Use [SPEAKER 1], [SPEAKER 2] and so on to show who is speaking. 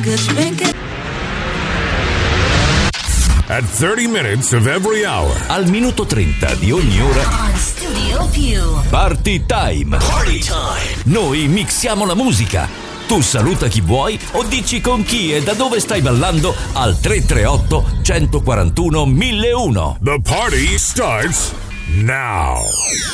[SPEAKER 1] At 30 minutes of every hour.
[SPEAKER 2] Al minuto 30 di ogni ora.
[SPEAKER 3] On Studio Più.
[SPEAKER 2] Party time.
[SPEAKER 4] Party time.
[SPEAKER 2] Noi mixiamo la musica. Tu saluta chi vuoi o dici con chi e da dove stai ballando al 338 141 1001.
[SPEAKER 1] The party starts now.